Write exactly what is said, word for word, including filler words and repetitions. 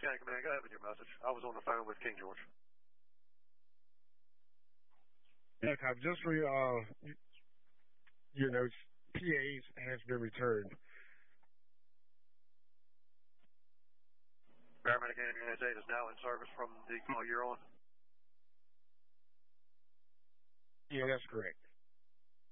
County Command, go ahead with your message. I was on the phone with King George. Yeah, I've just re, uh, you know, P As has been returned. Paramedic Ambulance eight is now in service from the call you're on. Yeah, that's correct.